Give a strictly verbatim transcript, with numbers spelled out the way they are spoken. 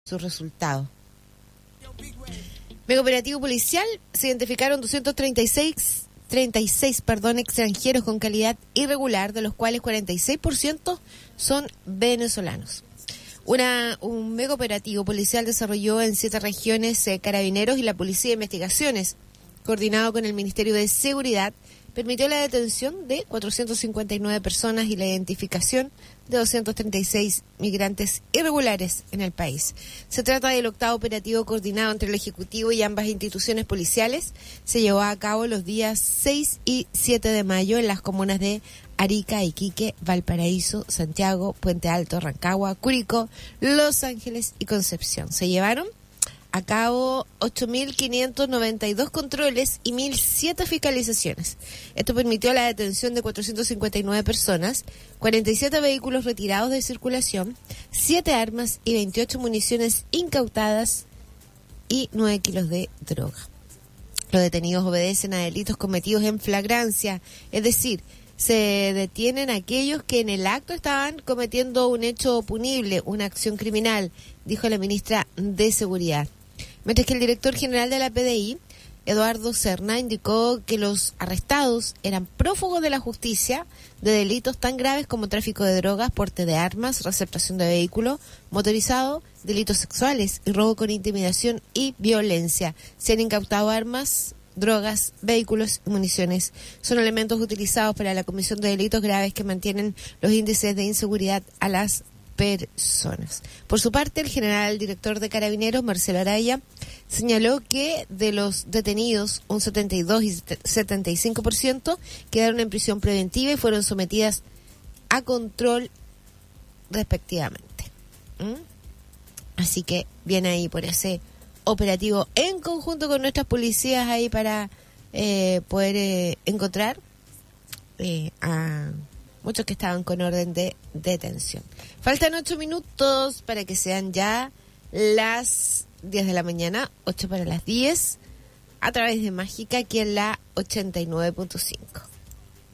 sus resultados. Mega operativo policial, se identificaron doscientos treinta y seis, treinta y seis perdón, extranjeros con calidad irregular, de los cuales cuarenta y seis por ciento son venezolanos. Una, un mega operativo policial desarrolló en siete regiones eh, Carabineros y la Policía de Investigaciones, coordinado con el Ministerio de Seguridad, permitió la detención de cuatrocientas cincuenta y nueve personas y la identificación de doscientos treinta y seis migrantes irregulares en el país. Se trata del octavo operativo coordinado entre el Ejecutivo y ambas instituciones policiales. Se llevó a cabo los días seis y siete de mayo en las comunas de Arica, Iquique, Valparaíso, Santiago, Puente Alto, Rancagua, Curicó, Los Ángeles y Concepción. Se llevaron a cabo ocho mil quinientos noventa y dos controles y mil siete fiscalizaciones. Esto permitió la detención de cuatrocientas cincuenta y nueve personas, cuarenta y siete vehículos retirados de circulación, siete armas y veintiocho municiones incautadas y nueve kilos de droga. Los detenidos obedecen a delitos cometidos en flagrancia, es decir, se detienen aquellos que en el acto estaban cometiendo un hecho punible, una acción criminal, dijo la ministra de Seguridad. Mientras que el director general de la P D I, Eduardo Serna, indicó que los arrestados eran prófugos de la justicia de delitos tan graves como tráfico de drogas, porte de armas, receptación de vehículo motorizado, delitos sexuales y robo con intimidación y violencia. Se han incautado armas, drogas, vehículos y municiones. Son elementos utilizados para la comisión de delitos graves que mantienen los índices de inseguridad a las personas. Por su parte, el general director de Carabineros, Marcelo Araya, señaló que de los detenidos, un setenta y dos y setenta y cinco por ciento quedaron en prisión preventiva y fueron sometidas a control respectivamente. ¿Mm? Así que viene ahí por ese operativo en conjunto con nuestras policías ahí para eh, poder eh, encontrar eh, a muchos que estaban con orden de detención. Faltan ocho minutos para que sean ya las diez de la mañana, ocho para las diez, a través de Mágica, aquí en la ochenta y nueve punto cinco.